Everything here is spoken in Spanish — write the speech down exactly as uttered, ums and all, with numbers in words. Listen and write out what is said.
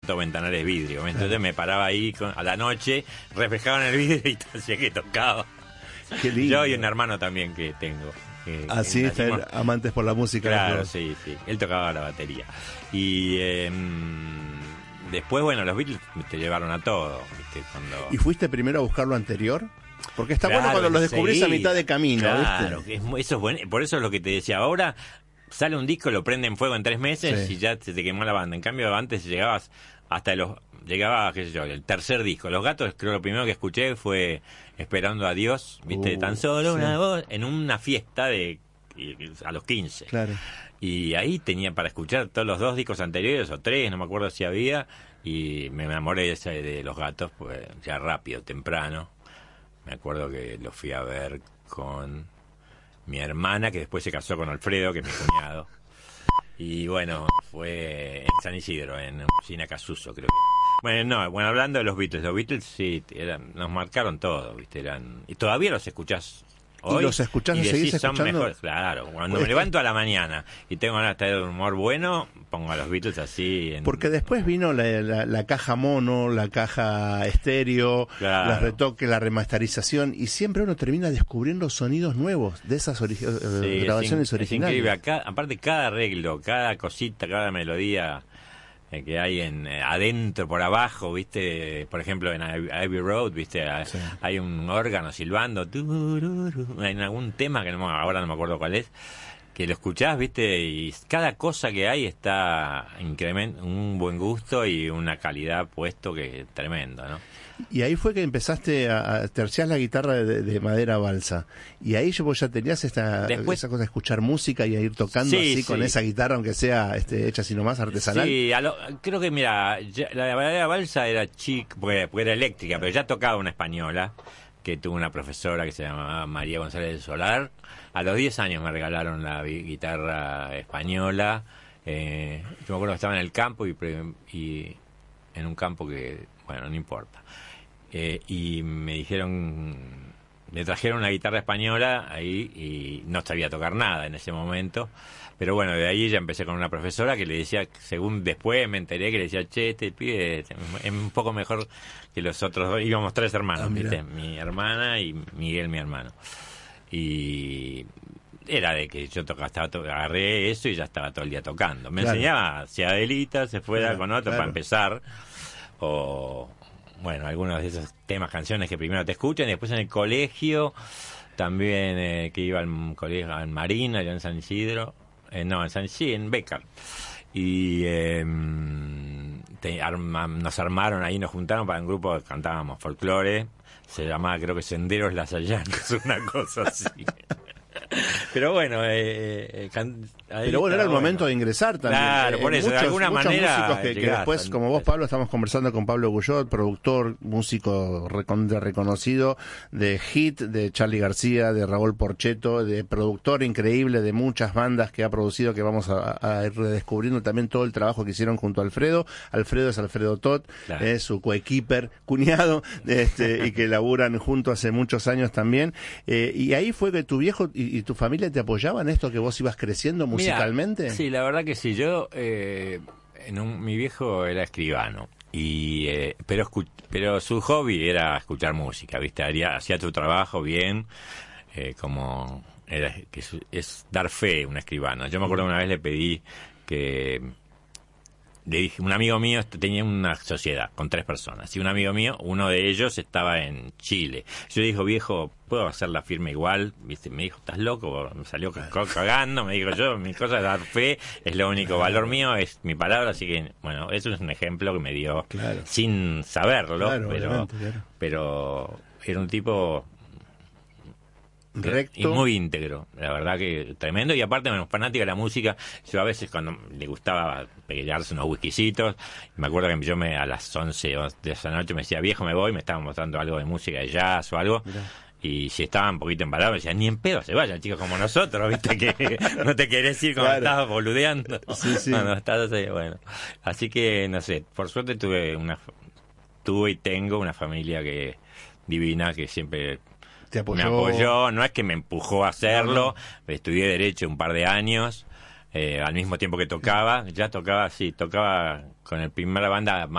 todo ventanales vidrio. Entonces me paraba ahí con, a la noche, reflejaban el vidrio y hacía que tocaba. Qué lindo. Yo y un hermano también que tengo. Que, Así que están nacimos... amantes por la música. Claro, sí, sí. Él tocaba la batería. Y eh, después, bueno, los Beatles te llevaron a todo. ¿Viste? Cuando... ¿Y fuiste primero a buscar lo anterior? Porque está Claro, bueno cuando los descubrís sí, a mitad de camino, claro, ¿viste? que es, eso es bueno. Por eso es lo que te decía. Ahora sale un disco, lo prende en fuego en tres meses Sí. y ya se te quemó la banda. En cambio, antes llegabas hasta los... Llegaba, qué sé yo, el tercer disco. Los Gatos, creo lo primero que escuché fue Esperando a Dios, ¿viste? Uh, Tan solo sí. una voz, en una fiesta de a los quince. Claro. Y ahí tenía para escuchar todos los dos discos anteriores, o tres, no me acuerdo si había, y me enamoré de, ese, de Los Gatos, pues ya rápido, temprano. Me acuerdo que lo fui a ver con mi hermana, que después se casó con Alfredo, que es mi cuñado. Y bueno, fue en San Isidro, en Cine Casuso, creo que era. Bueno, no, bueno, hablando de los Beatles, los Beatles sí, eran, nos marcaron todo, ¿viste? Eran, y todavía los escuchás hoy. ¿Y los escuchás, y los decís, seguís son escuchando? mejores. Claro, cuando Pues me levanto a la mañana y tengo ganas de tener un humor bueno, pongo a los Beatles así. En... Porque después vino la, la, la caja mono, la caja estéreo, Claro. los retoques, la remasterización, y siempre uno termina descubriendo sonidos nuevos de esas ori- eh, Sí, grabaciones es, in- originales. es increíble. Acá, aparte, cada arreglo, cada cosita, cada melodía eh, que hay en eh, adentro, por abajo, ¿viste? Por ejemplo, en Ivy Ivy Road, ¿viste? Hay, Sí. hay un órgano silbando, tururú, en algún tema que no, me- ahora no me acuerdo cuál es, que lo escuchás, ¿viste? Y cada cosa que hay está incrementa un buen gusto y una calidad puesto que es tremendo, ¿no? Y ahí fue que empezaste a, a terciar la guitarra de, de madera balsa. Y ahí yo vos ya tenías esta Después- esa cosa de escuchar música y a ir tocando Sí, así con sí. esa guitarra, aunque sea este, hecha así nomás artesanal. Sí, a lo- creo que, mira, ya- la verdadera balsa era chic, porque, porque era eléctrica, pero ya tocaba una española, que tuvo una profesora que se llamaba María González del Solar. A los diez años me regalaron la vi- guitarra española. Eh, yo me acuerdo que estaba en el campo y, pre- y en un campo que, bueno, no importa. Eh, y me dijeron, me trajeron una guitarra española ahí y no sabía tocar nada en ese momento. Pero bueno, de ahí ya empecé con una profesora que le decía, según después me enteré que le decía, che, este pibe es un poco mejor que los otros dos. Íbamos tres hermanos, Ah, mira. ¿viste? Mi hermana y Miguel, mi hermano. Y era de que yo tocaba, estaba to- agarré eso y ya estaba todo el día tocando. Me Claro. enseñaba, si Adelita se fuera Claro, con otro claro. para empezar, o bueno, algunos de esos temas, canciones que primero te escuchan, y después en el colegio, también eh, que iba al colegio en Marina, allá en San Isidro, eh, no, en San sí, en Becar. Y eh, te arma- nos armaron ahí, nos juntaron para un grupo que cantábamos folclore, se llamaba creo que Senderos Lasallanos, una cosa así. Pero bueno, eh, eh, can- ahí Pero bueno, era el estaba momento de ingresar también. Claro, Eh, por eso, de muchos, alguna muchos manera músicos que, que llegaste. después, como vos, Pablo, estamos conversando con Pablo Guyot, productor, músico recontra reconocido de Hit, de Charly García, de Raúl Porchetto, de productor increíble de muchas bandas que ha producido, que vamos a, a ir redescubriendo también todo el trabajo que hicieron junto a Alfredo. Alfredo es Alfredo Tot, Claro. es su coequiper, cuñado, este, y que laburan juntos hace muchos años también. Eh, y ahí fue que tu viejo y, y tu familia te apoyaban esto, que vos ibas creciendo Mira, musicalmente. sí, la verdad que sí. Yo, eh, en un, mi viejo era escribano, y eh, pero escu- pero su hobby era escuchar música, ¿viste? Haría, hacía su trabajo bien, eh, como era que es, es dar fe un escribano. Yo me acuerdo una vez le pedí que le dije, un amigo mío tenía una sociedad con tres personas, y un amigo mío, uno de ellos estaba en Chile. Yo le dije, viejo, ¿puedo hacer la firma igual? ¿Viste? Me dijo, ¿estás loco? Me salió cagando, me dijo, yo, mi cosa es dar fe, es lo único valor mío, es mi palabra, así que, bueno, eso es un ejemplo que me dio, Claro. sin saberlo, Claro, pero, obviamente, claro. pero era un tipo Recto. y muy íntegro, la verdad que tremendo. Y aparte, bueno, fanático de la música. Yo a veces cuando le gustaba pegarse unos whiskycitos, me acuerdo que yo me a las once de esa noche me decía, viejo, me voy, me estaban mostrando algo de música de jazz o algo. Mirá. Y si estaban un poquito embalados, me decían, ni en pedo se vayan, chicos, como nosotros, viste, que no te querés ir cuando Claro. estabas boludeando. Sí, sí. Cuando estás, eh, bueno. Así que, no sé, por suerte tuve una tuve y tengo una familia que divina, que siempre Te apoyó. me apoyó. No es que me empujó a hacerlo, No, no. estudié Derecho un par de años, eh, al mismo tiempo que tocaba. Ya tocaba, sí, tocaba con el primera banda